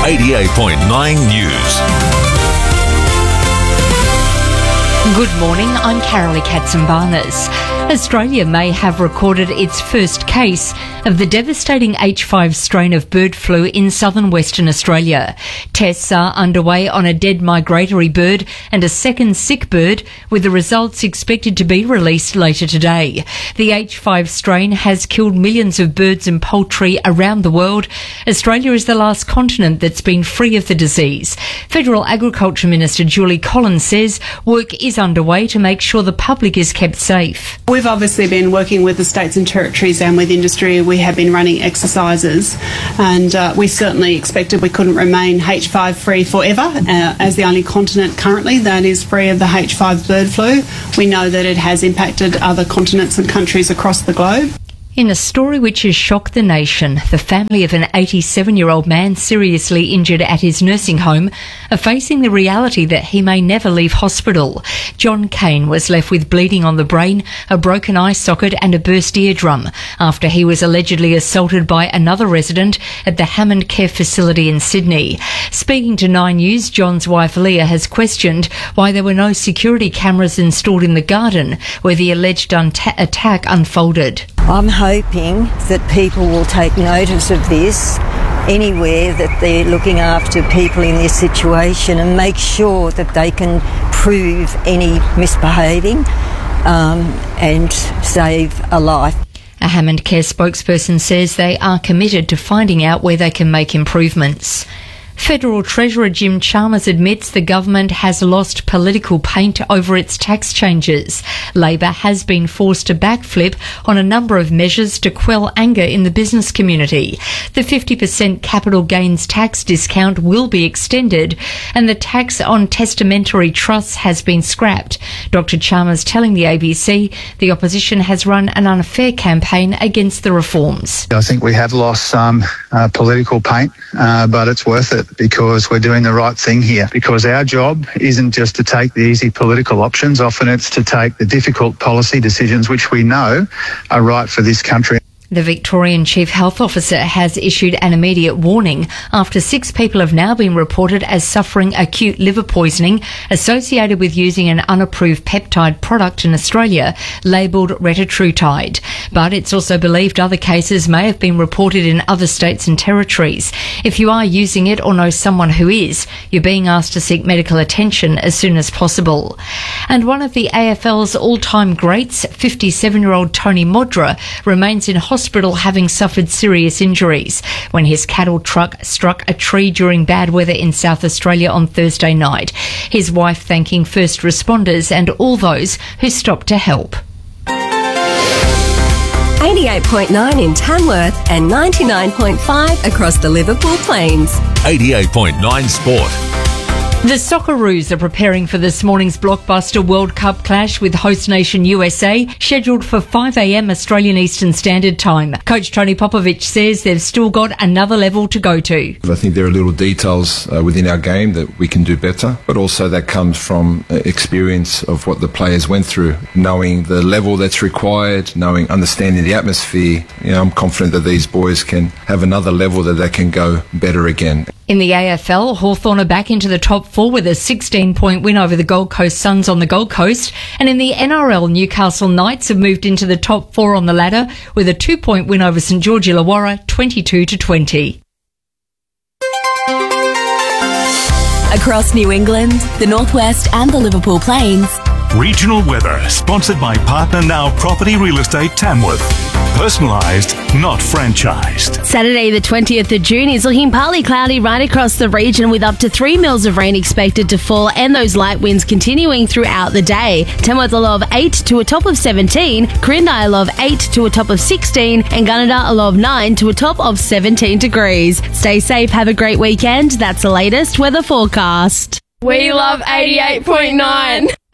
88.9 News. Good morning, I'm Carolee Katzenbarnes. Australia may have recorded its first case of the devastating H5 strain of bird flu in southern Western Australia. Tests are underway on a dead migratory bird and a second sick bird, with the results expected to be released later today. The H5 strain has killed millions of birds and poultry around the world. Australia is the last continent that's been free of the disease. Federal Agriculture Minister Julie Collins says work is underway to make sure the public is kept safe. We've obviously been working with the states and territories and with industry. We have been running exercises, and we certainly expected we couldn't remain H5 free forever. As the only continent currently that is free of the H5 bird flu, we know that it has impacted other continents and countries across the globe. In a story which has shocked the nation, the family of an 87-year-old man seriously injured at his nursing home are facing the reality that he may never leave hospital. John Kane was left with bleeding on the brain, a broken eye socket and a burst eardrum after he was allegedly assaulted by another resident at the Hammond Care Facility in Sydney. Speaking to 9 News, John's wife Leah has questioned why there were no security cameras installed in the garden where the alleged attack unfolded. I'm hoping that people will take notice of this anywhere that they're looking after people in this situation and make sure that they can prove any misbehaving and save a life. A Hammond Care spokesperson says they are committed to finding out where they can make improvements. Federal Treasurer Jim Chalmers admits the government has lost political paint over its tax changes. Labor has been forced to backflip on a number of measures to quell anger in the business community. The 50% capital gains tax discount will be extended, and the tax on testamentary trusts has been scrapped. Dr. Chalmers telling the ABC the opposition has run an unfair campaign against the reforms. I think we have lost some political paint, but it's worth it, because we're doing the right thing here. Because our job isn't just to take the easy political options, often it's to take the difficult policy decisions which we know are right for this country. The Victorian Chief Health Officer has issued an immediate warning after 6 people have now been reported as suffering acute liver poisoning associated with using an unapproved peptide product in Australia labelled retatrutide. But it's also believed other cases may have been reported in other states and territories. If you are using it or know someone who is, you're being asked to seek medical attention as soon as possible. And one of the AFL's all-time greats, 57-year-old Tony Modra, remains in hospital having suffered serious injuries when his cattle truck struck a tree during bad weather in South Australia on Thursday night. His wife thanking first responders and all those who stopped to help. 88.9 in Tamworth and 99.5 across the Liverpool Plains. 88.9 Sport. The Socceroos are preparing for this morning's blockbuster World Cup clash with host nation USA, scheduled for 5 a.m. Australian Eastern Standard Time. Coach Tony Popovic says they've still got another level to go to. I think there are little details within our game that we can do better, but also that comes from experience of what the players went through, knowing the level that's required, understanding the atmosphere. I'm confident that these boys can have another level that they can go better again. In the AFL, Hawthorn are back into the top 4 with a 16-point win over the Gold Coast Suns on the Gold Coast. And in the NRL, Newcastle Knights have moved into the top 4 on the ladder with a 2-point win over St George Illawarra, 22-20. Across New England, the Northwest and the Liverpool Plains. Regional weather, sponsored by Partner Now Property Real Estate Tamworth. Personalised, not franchised. Saturday the 20th of June is looking partly cloudy right across the region, with up to 3 mils of rain expected to fall and those light winds continuing throughout the day. Tamworth a low of 8 to a top of 17, Corindai a low of 8 to a top of 16, and Gunnedah a low of 9 to a top of 17 degrees. Stay safe, have a great weekend. That's the latest weather forecast. We love 88.9.